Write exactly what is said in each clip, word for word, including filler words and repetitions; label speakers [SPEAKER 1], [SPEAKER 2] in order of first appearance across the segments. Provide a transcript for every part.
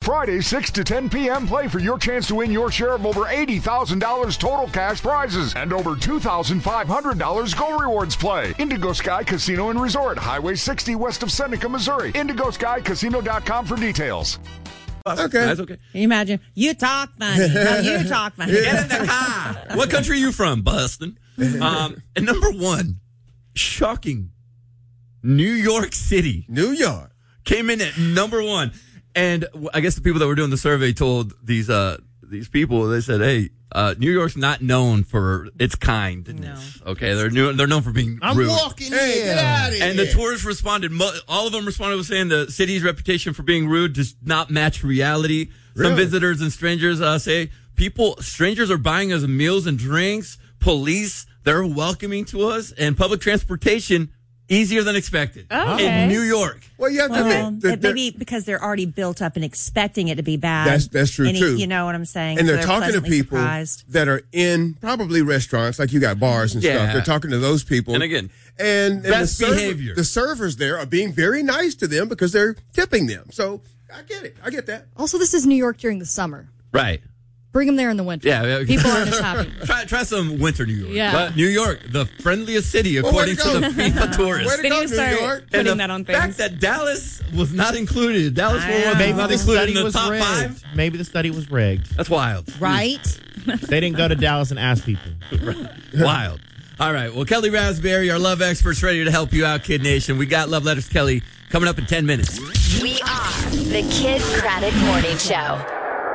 [SPEAKER 1] Friday, six to ten p.m., play for your chance to win your share of over eighty thousand dollars total cash prizes and over two thousand five hundred dollars Go Rewards play. Indigo Sky Casino and Resort, Highway sixty west of Seneca, Missouri. indigo sky casino dot com for details.
[SPEAKER 2] Okay.
[SPEAKER 3] That's okay.
[SPEAKER 4] Can you imagine? You talk funny. No, you talk funny.
[SPEAKER 3] Get in the car. What country are you from, Boston? Um, and number one, shocking, New York City.
[SPEAKER 2] New York.
[SPEAKER 3] Came in at number one. And I guess the people that were doing the survey told these uh, these people, they said, hey, uh, New York's not known for its kindness. No. Okay, they're new, they're known for being
[SPEAKER 5] I'm
[SPEAKER 3] rude.
[SPEAKER 5] walking
[SPEAKER 2] Hey,
[SPEAKER 5] in.
[SPEAKER 2] get out of here.
[SPEAKER 3] And the tourists responded, all of them responded with saying the city's reputation for being rude does not match reality. Some
[SPEAKER 2] Really?
[SPEAKER 3] visitors and strangers uh, say people, strangers are buying us meals and drinks. Police, they're welcoming to us, and public transportation easier than expected
[SPEAKER 4] Okay.
[SPEAKER 3] in New York.
[SPEAKER 2] Well, you have to
[SPEAKER 4] Well,
[SPEAKER 2] admit, that
[SPEAKER 4] it
[SPEAKER 2] they're-
[SPEAKER 4] maybe because they're already built up and expecting it to be bad.
[SPEAKER 2] That's- that's true,
[SPEAKER 4] And it-
[SPEAKER 2] too.
[SPEAKER 4] You know what I'm saying?
[SPEAKER 2] and
[SPEAKER 4] So
[SPEAKER 2] they're talking to
[SPEAKER 4] pleasantly
[SPEAKER 2] people
[SPEAKER 4] surprised.
[SPEAKER 2] that are in probably restaurants, like you got bars and
[SPEAKER 3] Yeah.
[SPEAKER 2] stuff. They're talking to those people.
[SPEAKER 3] And again,
[SPEAKER 2] and, and
[SPEAKER 3] best
[SPEAKER 2] the server-
[SPEAKER 3] behavior.
[SPEAKER 2] The servers there are being very nice to them because they're tipping them. So I get it. I get that.
[SPEAKER 6] Also, this is New York during the summer.
[SPEAKER 3] Right.
[SPEAKER 6] Bring them there in the winter.
[SPEAKER 3] Yeah, yeah.
[SPEAKER 6] People aren't as happy.
[SPEAKER 3] Try, try some winter New York.
[SPEAKER 6] Yeah.
[SPEAKER 3] But New York, the friendliest city
[SPEAKER 2] Well, way
[SPEAKER 3] according
[SPEAKER 2] to
[SPEAKER 3] to
[SPEAKER 2] go.
[SPEAKER 3] the FIFA tourists.
[SPEAKER 2] Way to
[SPEAKER 7] They
[SPEAKER 2] go,
[SPEAKER 7] need to
[SPEAKER 2] New
[SPEAKER 7] start
[SPEAKER 2] York.
[SPEAKER 3] And
[SPEAKER 7] putting
[SPEAKER 3] the
[SPEAKER 7] that on
[SPEAKER 3] fact
[SPEAKER 7] things.
[SPEAKER 3] that Dallas was not included. Dallas
[SPEAKER 4] I
[SPEAKER 3] Fort Worth
[SPEAKER 4] know.
[SPEAKER 3] was
[SPEAKER 5] Maybe
[SPEAKER 3] not
[SPEAKER 5] the
[SPEAKER 3] included
[SPEAKER 5] study
[SPEAKER 3] in the
[SPEAKER 5] was
[SPEAKER 3] top
[SPEAKER 5] rigged.
[SPEAKER 3] five.
[SPEAKER 5] Maybe the study was rigged.
[SPEAKER 3] That's wild.
[SPEAKER 4] Right?
[SPEAKER 5] They didn't go to Dallas and ask people.
[SPEAKER 3] Wild. All right. Well, Kelly Raspberry, our love expert's ready to help you out, Kid Nation. We got Love Letters Kelly coming up in ten minutes.
[SPEAKER 8] We are the Kid Craddock Morning Show.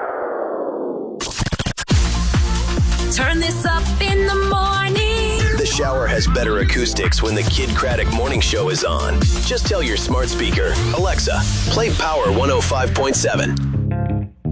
[SPEAKER 8] Turn this up in the morning.
[SPEAKER 9] The shower has better acoustics when the Kid Craddock Morning Show is on. Just tell your smart speaker, Alexa, play Power one oh five point seven.